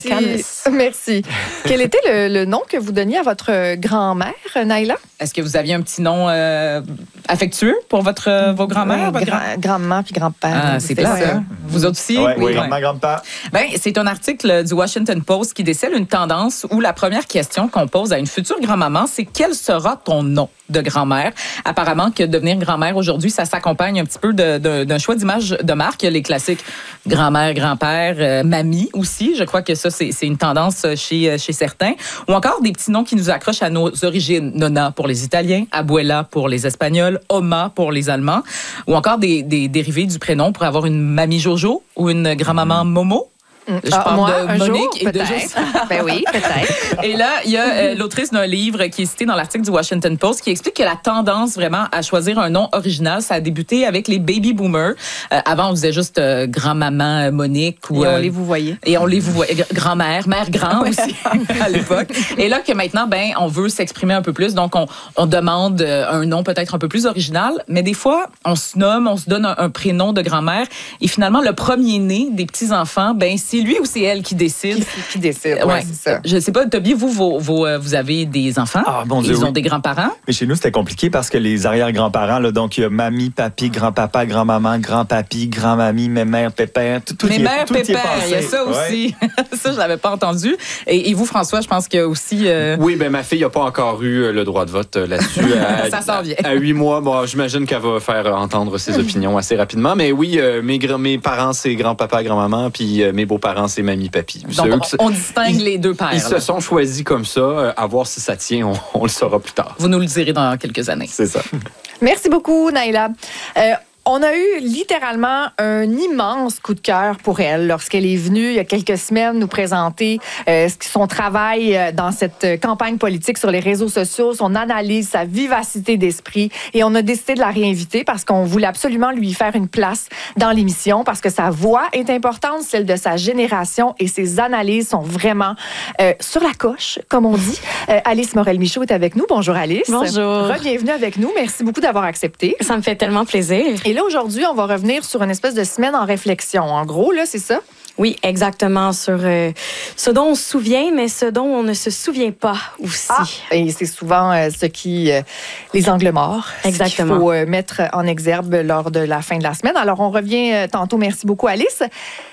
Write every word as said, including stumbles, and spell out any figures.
Candice. Merci. Quel était le, le nom que vous donniez à votre grand-mère, Naïla? Est-ce que vous aviez un petit nom euh, affectueux pour votre, euh, vos grands-mères? Oui, grand, grand-maman puis grand-père. Ah, c'est plat, ça. Ouais. Vous autres aussi? Ouais, oui, oui. grand-mère, grand-père. Ben, c'est un article du Washington Post qui décèle une tendance où la première question qu'on pose à une future grand-maman, c'est quel sera ton nom de grand-mère? Apparemment que devenir grand-mère aujourd'hui, ça s'accompagne un petit peu de, de, d'un choix d'image de marque. Les classiques grand-mère, grand-père, euh, mamie aussi. Je crois que ça, c'est, c'est une tendance chez, chez certains. Ou encore des petits noms qui nous accrochent à nos origines. Nonna pour les Italiens, Abuela pour les Espagnols, Oma pour les Allemands. Ou encore des, des dérivés du prénom pour avoir une mamie Jojo ou une grand-maman Momo. Je ah, parle moi, de un Monique jour, et de peut-être. Jess. Ben oui, peut-être. Et là, il y a euh, l'autrice d'un livre qui est cité dans l'article du Washington Post qui explique que la tendance vraiment à choisir un nom original, ça a débuté avec les baby boomers. Euh, avant, on disait juste euh, grand-maman Monique. Ou, et on euh, les vous voyez. Et on les vous voyait. Grand-mère, mère grand aussi à l'époque. Et là que maintenant, ben, on veut s'exprimer un peu plus. Donc, on, on demande un nom peut-être un peu plus original. Mais des fois, on se nomme, on se donne un, un prénom de grand-mère. Et finalement, le premier-né des petits-enfants, ben, c'est lui ou c'est elle qui décide. Qui, qui décide, oui, ouais, c'est ça. Je sais pas, Toby, vous, vos, vos, euh, vous avez des enfants. Ah, mon Dieu, Ils oui. ont des grands-parents. Mais chez nous, c'était compliqué parce que les arrière-grands-parents, là, donc il y a mamie, papi, grand-papa, grand-maman, grand-papi, grand-mamie, mémère, pépère, tout, tout Mes y est, mères tout y est pépère, passé. il y a ça aussi. Ouais. Ça, je l'avais pas entendu. Et, et vous, François, je pense qu'il y a aussi... Euh... Oui, ben ma fille n'a pas encore eu le droit de vote là-dessus. À, ça s'en vient. À huit mois, bon, j'imagine qu'elle va faire entendre ses opinions assez rapidement. Mais oui, euh, mes, mes parents, c'est grand-papa, grand-maman, puis euh, mes beaux-parents, c'est mamie, papi. Donc, on, on distingue ils, les deux pères. Ils là. se sont choisis comme ça. Euh, à voir si ça tient, on, on le saura plus tard. Vous nous le direz dans quelques années. C'est ça. Merci beaucoup, Naïla. Euh, On a eu littéralement un immense coup de cœur pour elle lorsqu'elle est venue il y a quelques semaines nous présenter euh, son travail dans cette campagne politique sur les réseaux sociaux, son analyse, sa vivacité d'esprit. Et on a décidé de la réinviter parce qu'on voulait absolument lui faire une place dans l'émission parce que sa voix est importante, celle de sa génération et ses analyses sont vraiment euh, sur la coche, comme on dit. Euh, Alice Morel-Michaud est avec nous. Bonjour Alice. Bonjour. Re-bienvenue avec nous. Merci beaucoup d'avoir accepté. Ça me fait tellement plaisir. Et là, aujourd'hui, on va revenir sur une espèce de semaine en réflexion. En gros, là, c'est ça? Oui, exactement. Sur euh, ce dont on se souvient, mais ce dont on ne se souvient pas aussi. Ah, et c'est souvent euh, ce qui... Euh, les angles morts. Exactement. Ce qu'il faut euh, mettre en exergue lors de la fin de la semaine. Alors, on revient euh, tantôt. Merci beaucoup, Alice.